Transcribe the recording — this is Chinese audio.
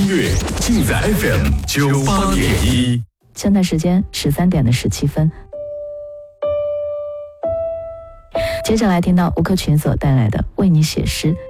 乐尽在 FM98.1。 现在时间13点17分。接下来听到吴克群所带来的《为你写诗》。